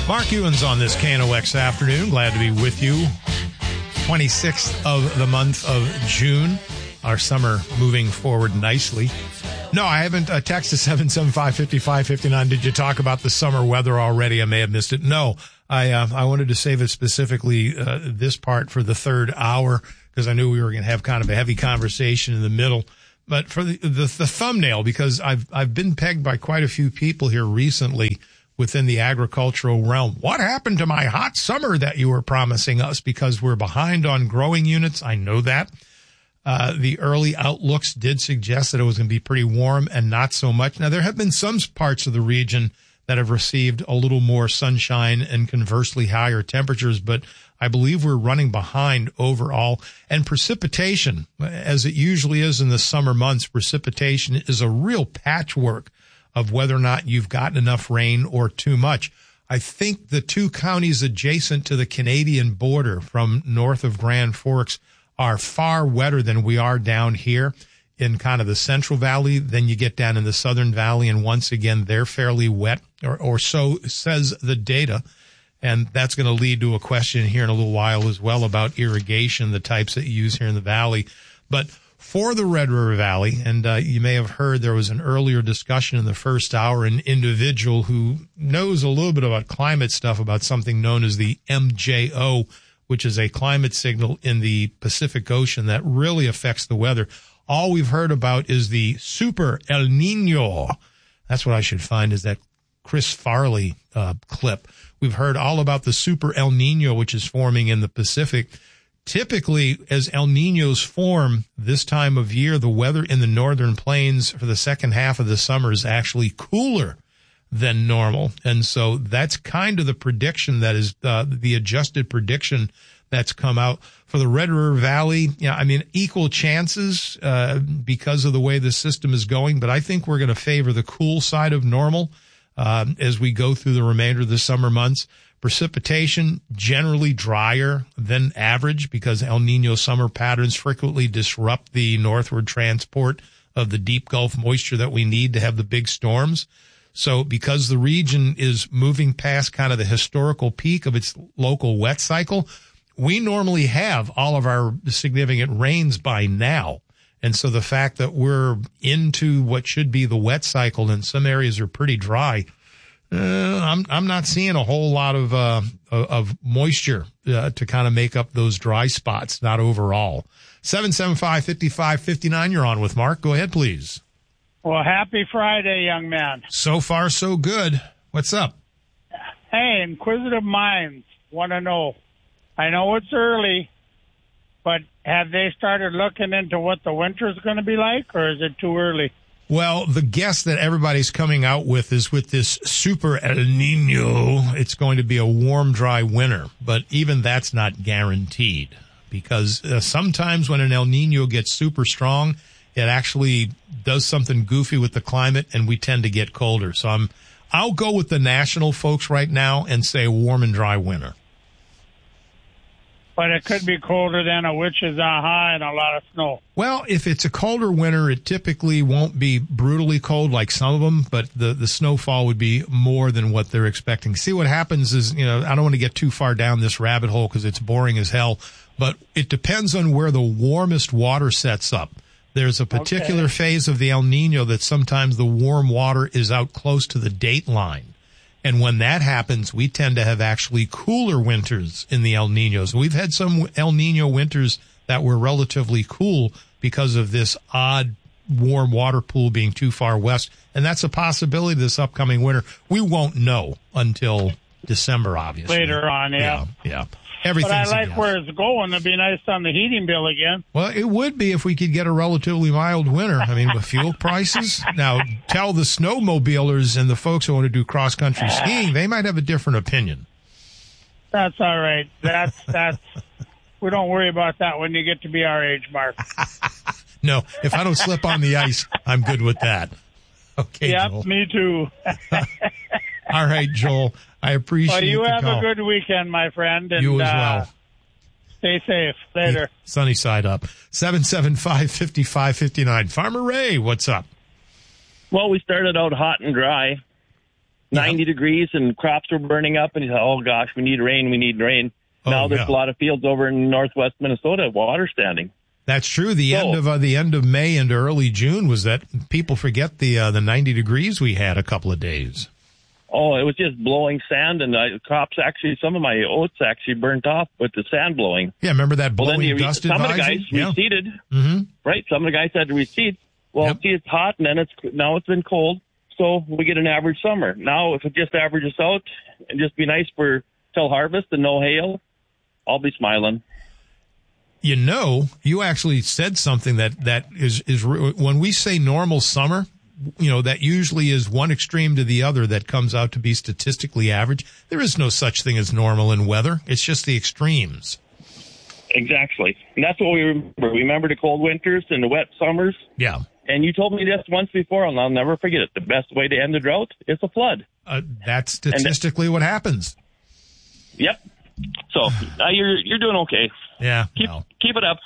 Mark Ewens on this KNOX afternoon. Glad to be with you. 26th of the month of June. Our summer moving forward nicely. No, I haven't texted 775-5559. Did you talk about the summer weather already? I may have missed it. No, I wanted to save it specifically this part for the third hour because I knew we were going to have kind of a heavy conversation in the middle. But for the thumbnail, because I've been pegged by quite a few people here recently within the agricultural realm. What happened to my hot summer that you were promising us? Because we're behind on growing units. I know that. The early outlooks did suggest that it was going to be pretty warm and not so much. Now, there have been some parts of the region that have received a little more sunshine and conversely higher temperatures, but I believe we're running behind overall. And precipitation, as it usually is in the summer months, precipitation is a real patchwork of whether or not you've gotten enough rain or too much. I think the two counties adjacent to the Canadian border from north of Grand Forks are far wetter than we are down here in kind of the Central Valley. Then you get down in the Southern Valley, and once again, they're fairly wet, or so says the data. And that's going to lead to a question here in a little while as well about irrigation, the types that you use here in the Valley. But for the Red River Valley, and you may have heard there was an earlier discussion in the first hour, an individual who knows a little bit about climate stuff about something known as the MJO, which is a climate signal in the Pacific Ocean that really affects the weather. All we've heard about is the Super El Nino. That's what I should find, is that Chris Farley clip. We've heard all about the Super El Nino, which is forming in the Pacific. Typically, as El Ninos form this time of year, the weather in the northern plains for the second half of the summer is actually cooler than normal. And so that's kind of the prediction that is the adjusted prediction that's come out for the Red River Valley. Yeah, I mean, equal chances because of the way the system is going, but I think we're going to favor the cool side of normal as we go through the remainder of the summer months. Precipitation generally drier than average because El Nino summer patterns frequently disrupt the northward transport of the deep Gulf moisture that we need to have the big storms. So because the region is moving past kind of the historical peak of its local wet cycle, we normally have all of our significant rains by now. And so the fact that we're into what should be the wet cycle and some areas are pretty dry, I'm not seeing a whole lot of moisture to kind of make up those dry spots, not overall. 775-5559, you're on with Mark. Go ahead, please. Well, happy Friday, young man. So far, so good. What's up? Hey, inquisitive minds want to know. I know it's early, but have they started looking into what the winter's going to be like, or is it too early? Well, the guess that everybody's coming out with is with this Super El Nino, it's going to be a warm, dry winter. But even that's not guaranteed because sometimes when an El Nino gets super strong, it actually does something goofy with the climate, and we tend to get colder. So I'll go with the national folks right now and say warm and dry winter. But it could be colder than a witch's aha and a lot of snow. Well, if it's a colder winter, it typically won't be brutally cold like some of them, but the snowfall would be more than what they're expecting. See, what happens is, I don't want to get too far down this rabbit hole because it's boring as hell, but it depends on where the warmest water sets up. There's a particular phase of the El Nino that sometimes the warm water is out close to the date line. And when that happens, we tend to have actually cooler winters in the El Ninos. We've had some El Nino winters that were relatively cool because of this odd warm water pool being too far west. And that's a possibility this upcoming winter. We won't know until December, obviously. Later on, yeah. But I like where it's going. It'd be nice on the heating bill again. Well, it would be if we could get a relatively mild winter. I mean, with fuel prices. Now, tell the snowmobilers and the folks who want to do cross-country skiing, they might have a different opinion. That's all right. That's we don't worry about that when you get to be our age, Mark. No, if I don't slip on the ice, I'm good with that. Okay, yep, Joel. Me too. All right, Joel. I appreciate you the have call. A good weekend, my friend. And, you as well. Stay safe. Later. Sunny side up. 775-5559. Farmer Ray, what's up? Well, we started out hot and dry, 90 degrees and crops were burning up, and he said, oh, gosh, we need rain, we need rain. Now there's a lot of fields over in northwest Minnesota, water standing. That's true. The end of May into early June was that people forget the 90 degrees we had a couple of days. Oh, it was just blowing sand, and crops actually, some of my oats actually burnt off with the sand blowing. Yeah, remember that blowing dust some advisory? Some of the guys reseeded, right? Some of the guys had to reseed. Well, see, it's hot, and then now it's been cold, so we get an average summer. Now, if it just averages out and just be nice for till harvest and no hail, I'll be smiling. You know, you actually said something that is when we say normal summer, you know, that usually is one extreme to the other that comes out to be statistically average. There is no such thing as normal in weather. It's just the extremes. Exactly. And that's what we remember. We remember the cold winters and the wet summers. Yeah. And you told me this once before, and I'll never forget it. The best way to end the drought is a flood. That's statistically what happens. Yep. So you're doing okay. Yeah. Keep it up.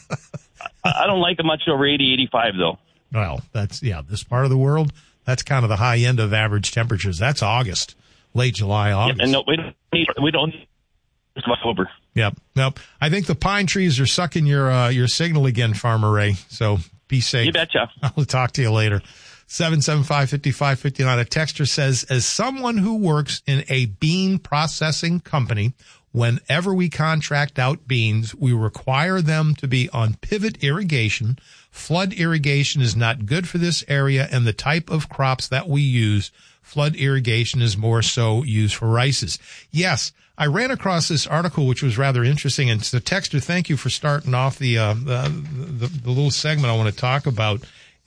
I don't like it much over 80, 85, though. Well, this part of the world, that's kind of the high end of average temperatures. That's August, late July, August. Yeah, and no, we don't need October. Yep. Nope. I think the pine trees are sucking your signal again, Farmer Ray. So be safe. You betcha. I'll talk to you later. 775-5559. A texter says, as someone who works in a bean processing company, whenever we contract out beans, we require them to be on pivot irrigation. Flood irrigation is not good for this area and the type of crops that we use. Flood irrigation is more so used for rices. Yes, I ran across this article, which was rather interesting. And so, texter, thank you for starting off the little segment I want to talk about.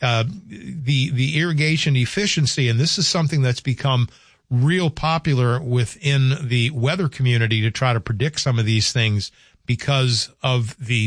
The irrigation efficiency, and this is something that's become real popular within the weather community to try to predict some of these things because of the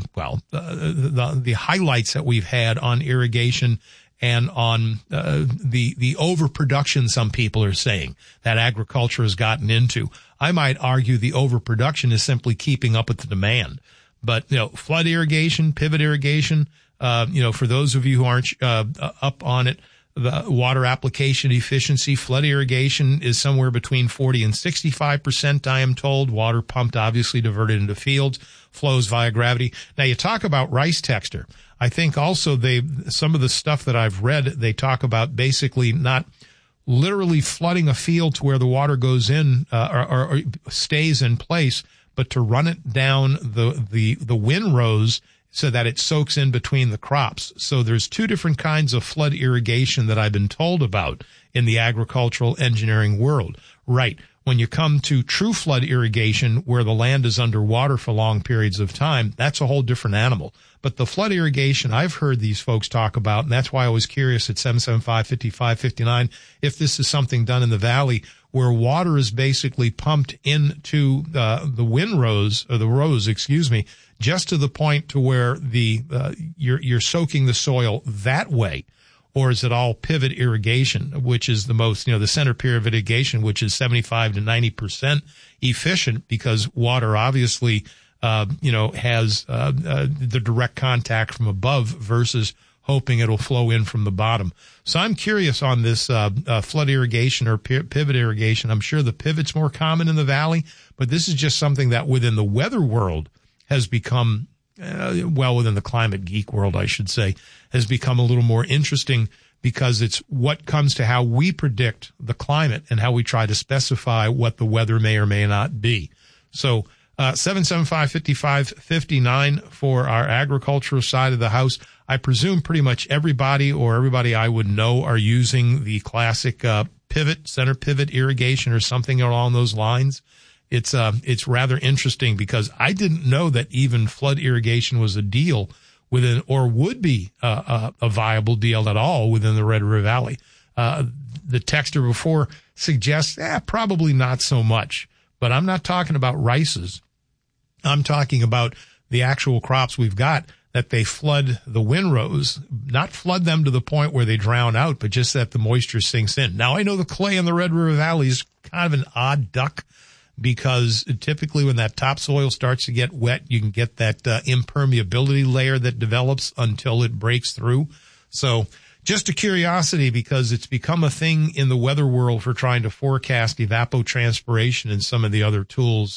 highlights that we've had on irrigation and on the overproduction some people are saying that agriculture has gotten into. I might argue the overproduction is simply keeping up with the demand. But, you know, flood irrigation, pivot irrigation, for those of you who aren't up on it, the water application efficiency, flood irrigation is somewhere between 40 and 65%, I am told. Water pumped, obviously diverted into fields, flows via gravity. Now, you talk about rice, texter. I think also some of the stuff that I've read, they talk about basically not literally flooding a field to where the water goes in or stays in place, but to run it down the windrows so that it soaks in between the crops. So there's two different kinds of flood irrigation that I've been told about in the agricultural engineering world. Right. When you come to true flood irrigation, where the land is underwater for long periods of time, that's a whole different animal. But the flood irrigation I've heard these folks talk about, and that's why I was curious at 775-5559, if this is something done in the valley where water is basically pumped into the windrows, or the rows, just to the point to where you're soaking the soil that way. Or is it all pivot irrigation, which is the most, the center pivot irrigation, which is 75 to 90% efficient because water obviously, has the direct contact from above versus hoping it'll flow in from the bottom. So I'm curious on this flood irrigation or pivot irrigation. I'm sure the pivot's more common in the valley, but this is just something that within the weather world has become within the climate geek world, I should say, has become a little more interesting because it's what comes to how we predict the climate and how we try to specify what the weather may or may not be. So 775-5559 for our agricultural side of the house. I presume pretty much everybody I would know are using the classic center pivot irrigation or something along those lines. It's rather interesting because I didn't know that even flood irrigation was a deal within, or would be a viable deal at all within the Red River Valley. The texter before suggests, probably not so much, but I'm not talking about rices. I'm talking about the actual crops we've got that they flood the windrows, not flood them to the point where they drown out, but just that the moisture sinks in. Now, I know the clay in the Red River Valley is kind of an odd duck, because typically when that topsoil starts to get wet, you can get that impermeability layer that develops until it breaks through. So Just a curiosity, because it's become a thing in the weather world for trying to forecast evapotranspiration and some of the other tools.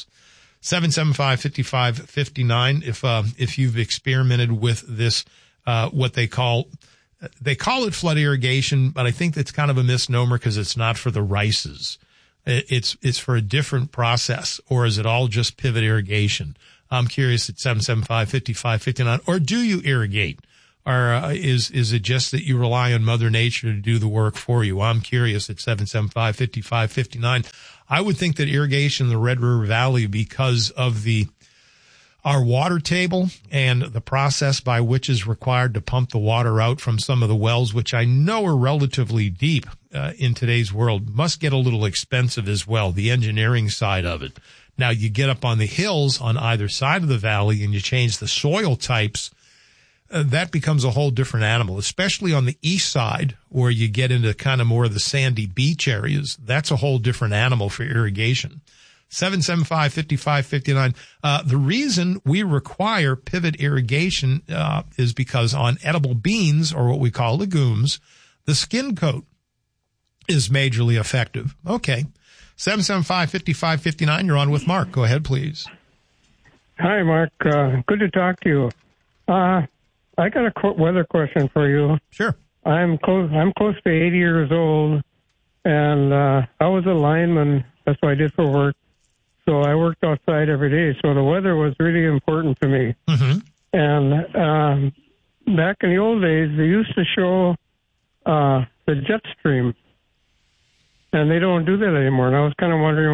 775-5559. If you've experimented with this, what they call it flood irrigation, but I think that's kind of a misnomer because it's not for the rices. It's for a different process, or is it all just pivot irrigation? I'm curious at 775-5559. Or do you irrigate? Or is it just that you rely on Mother Nature to do the work for you? I'm curious at 775-5559. I would think that irrigation in the Red River Valley, because of our water table and the process by which is required to pump the water out from some of the wells, which I know are relatively deep in today's world, must get a little expensive as well, the engineering side of it. Now, you get up on the hills on either side of the valley and you change the soil types, that becomes a whole different animal, especially on the east side where you get into kind of more of the sandy beach areas. That's a whole different animal for irrigation. 775-5559. The reason we require pivot irrigation is because on edible beans, or what we call legumes, the skin coat is majorly effective. Okay. 775-5559. You're on with Mark. Go ahead, please. Hi, Mark. Good to talk to you. I got a weather question for you. Sure. I'm close to 80 years old, and I was a lineman. That's what I did for work. So I worked outside every day. So the weather was really important to me. Mm-hmm. And back in the old days, they used to show the jet stream, and they don't do that anymore. And I was kind of wondering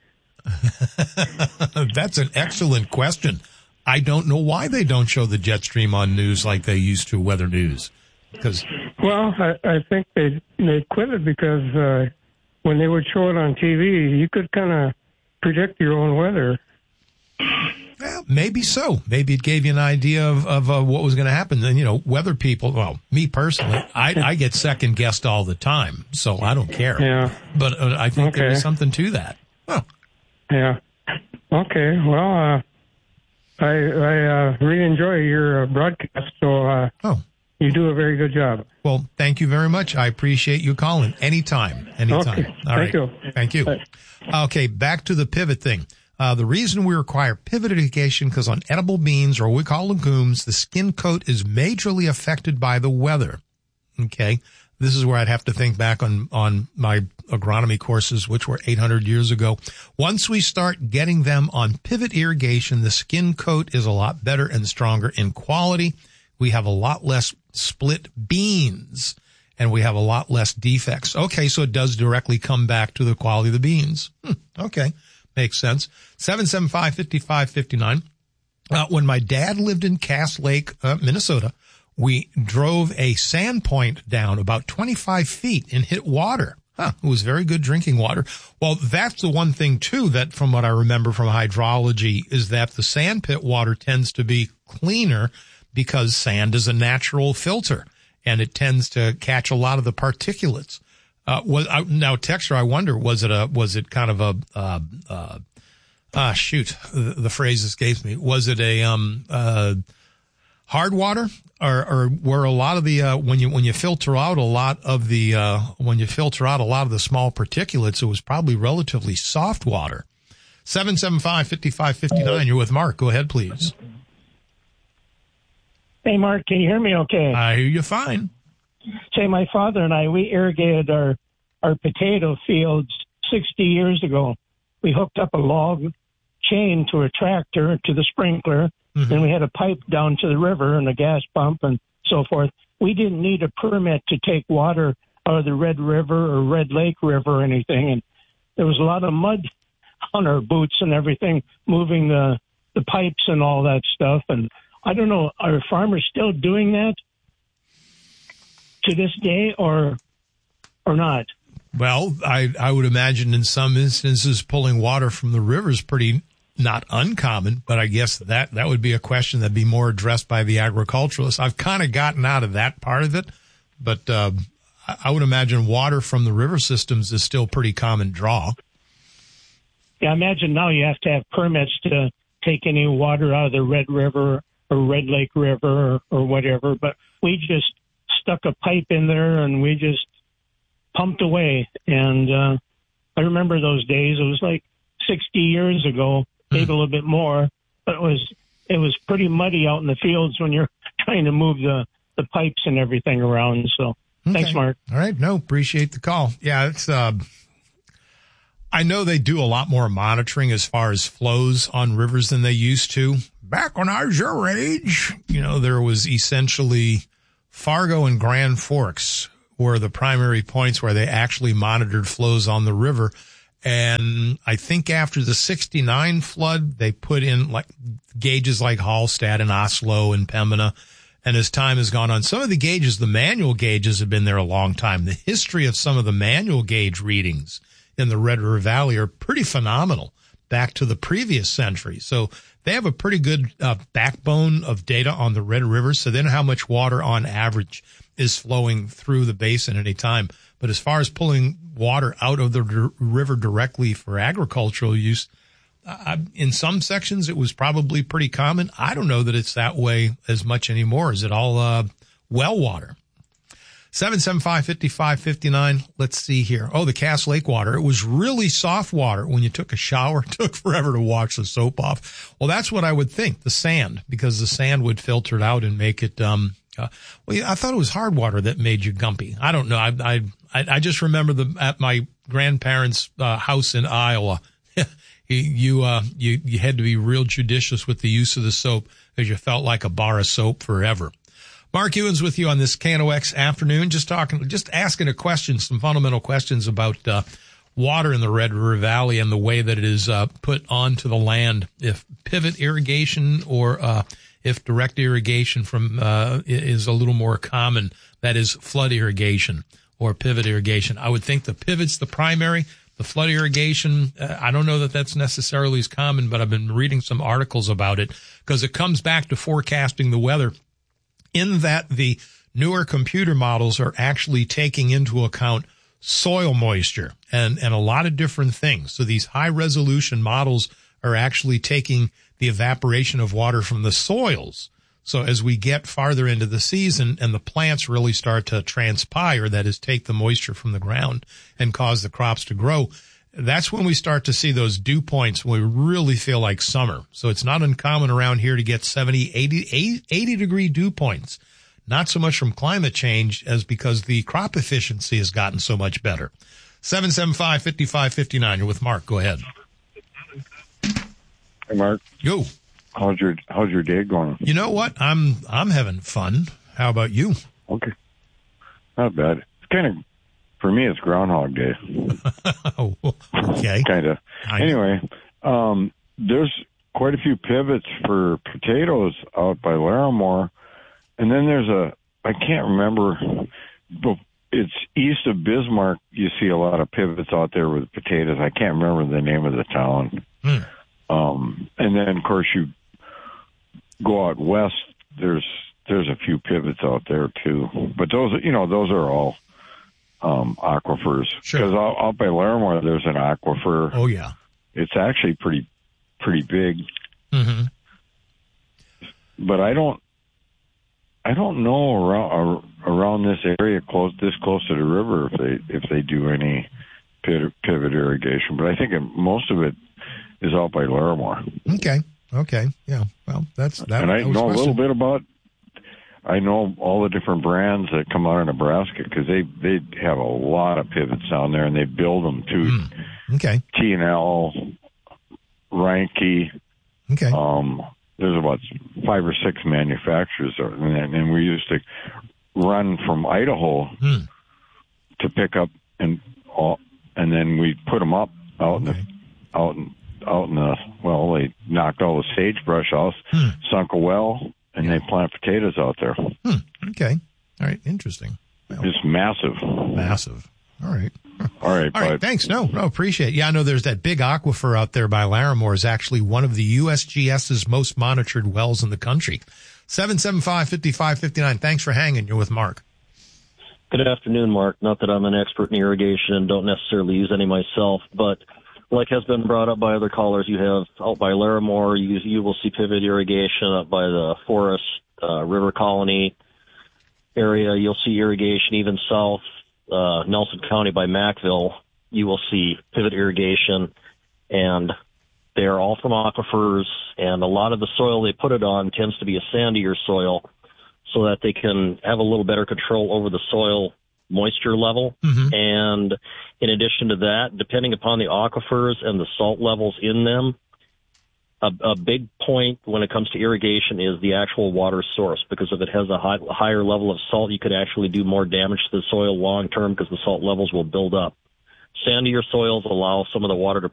why. That's an excellent question. I don't know why they don't show the jet stream on news like they used to weather news. Well, I think they quit it because when they would show it on TV, you could kind of predict your own weather. Well, maybe so. Maybe it gave you an idea of what was going to happen. Then, weather people, well, me personally, I get second guessed all the time, so I don't care. Yeah. But I think there is something to that. Huh. Yeah. Okay. Well, I really enjoy your broadcast, so you do a very good job. Well, thank you very much. I appreciate you calling. Anytime. Okay. All Thank you. Thank you. Bye. Okay, back to the pivot thing. The reason we require pivot irrigation, because on edible beans, or what we call legumes, the skin coat is majorly affected by the weather. Okay? This is where I'd have to think back on my agronomy courses, which were 800 years ago. Once we start getting them on pivot irrigation, the skin coat is a lot better and stronger in quality. We have a lot less split beans, and we have a lot less defects. Okay, so it does directly come back to the quality of the beans. Okay, makes sense. 775-5559. When my dad lived in Cass Lake, Minnesota, we drove a sand point down about 25 feet and hit water. It was very good drinking water. Well, that's the one thing, too, that from what I remember from hydrology is that the sand pit water tends to be cleaner because sand is a natural filter, and it tends to catch a lot of the particulates. Now, texture, I wonder, was it kind of a the phrase escapes me. Was it a hard water, or were a lot of the when you filter out a lot of the small particulates, it was probably relatively soft water. 775-5559. You're with Mark. Go ahead, please. Hey, Mark, can you hear me okay? I hear you fine. Say, my father and I, we irrigated our potato fields 60 years ago. We hooked up a log chain to a tractor, to the sprinkler, and we had a pipe down to the river and a gas pump and so forth. We didn't need a permit to take water out of the Red River or Red Lake River or anything. And there was a lot of mud on our boots and everything, moving the pipes and all that stuff. And I don't know, are farmers still doing that to this day or not? Well, I would imagine in some instances pulling water from the river is pretty not uncommon, but I guess that would be a question that'd be more addressed by the agriculturalists. I've kind of gotten out of that part of it, but I would imagine water from the river systems is still pretty common draw. Yeah, I imagine now you have to have permits to take any water out of the Red River or Red Lake River or whatever, but we just stuck a pipe in there, and we just pumped away. And I remember those days. It was like 60 years ago, maybe a little bit more, but it was pretty muddy out in the fields when you're trying to move the pipes and everything around. So thanks, Mark. All right. No, appreciate the call. Yeah, it's I know they do a lot more monitoring as far as flows on rivers than they used to. Back when I was your age, there was essentially Fargo and Grand Forks were the primary points where they actually monitored flows on the river. And I think after the 69 flood, they put in like gauges like Hallstatt and Oslo and Pembina. And as time has gone on, some of the gauges, the manual gauges, have been there a long time. The history of some of the manual gauge readings in the Red River Valley are pretty phenomenal back to the previous century. So they have a pretty good backbone of data on the Red River. So they know how much water on average is flowing through the basin at any time. But as far as pulling water out of the river directly for agricultural use, in some sections it was probably pretty common. I don't know that it's that way as much anymore. Is it all well water? 775-5559. Let's see here. Oh, the Cass Lake water. It was really soft water when you took a shower. It took forever to wash the soap off. Well, that's what I would think, the sand, because the sand would filter it out and make it, I thought it was hard water that made you gumpy. I don't know. I just remember at my grandparents' house in Iowa, you had to be real judicious with the use of the soap because you felt like a bar of soap forever. Mark Ewens with you on this KNOX afternoon, just asking a question, some fundamental questions about water in the Red River Valley and the way that it is put onto the land. If pivot irrigation or if direct irrigation is a little more common, that is flood irrigation or pivot irrigation. I would think the pivot's the primary. The flood irrigation, I don't know that that's necessarily as common, but I've been reading some articles about it because it comes back to forecasting the weather, in that the newer computer models are actually taking into account soil moisture and a lot of different things. So these high resolution models are actually taking the evaporation of water from the soils. So as we get farther into the season and the plants really start to transpire, that is, take the moisture from the ground and cause the crops to grow, that's when we start to see those dew points when we really feel like summer. So it's not uncommon around here to get 70, 80 degree dew points. Not so much from climate change as because the crop efficiency has gotten so much better. 775-5559. You're with Mark. Go ahead. Hey, Mark. Yo. How's your day going? You know what? I'm having fun. How about you? Okay. Not bad. It's kind of, for me, it's Groundhog Day. Oh, okay. Kind of. Anyway, there's quite a few pivots for potatoes out by Larimore. And then there's I can't remember, but it's east of Bismarck. You see a lot of pivots out there with potatoes. I can't remember the name of the town. And then, of course, you go out west, there's a few pivots out there, too. But those are all aquifers. Sure. Because out by Larimore, there's an aquifer. Oh, yeah. It's actually pretty big. Mm-hmm. But I don't know around this area close to the river if they do any pivot irrigation. But I think most of it is out by Larimore. Okay. Yeah. Well, that's that. And I know a little bit about. I know all the different brands that come out of Nebraska because they have a lot of pivots down there and they build them too. Okay. T&L, Reinke. Okay. There's about 5 or 6 manufacturers, and we used to run from Idaho to pick up and then we put them up out in the they knocked all the sagebrush off, sunk a well, and they plant potatoes out there. Okay. All right. Interesting. Well, it's massive. All right. All right. Thanks. No, appreciate it. Yeah, I know there's that big aquifer out there by Larimore is actually one of the USGS's most monitored wells in the country. 775-5559. Thanks for hanging. You're with Mark. Good afternoon, Mark. Not that I'm an expert in irrigation and don't necessarily use any myself, but like has been brought up by other callers, you have out by Larimore, you will see pivot irrigation up by the Forest River Colony. area, you'll see irrigation. Even south, Nelson County by Mackville, you will see pivot irrigation, and they are all from aquifers, and a lot of the soil they put it on tends to be a sandier soil so that they can have a little better control over the soil moisture level. Mm-hmm. And in addition to that, depending upon the aquifers and the salt levels in them, a big point when it comes to irrigation is the actual water source, because if it has a higher level of salt, you could actually do more damage to the soil long term because the salt levels will build up. Sandier soils allow some of the water to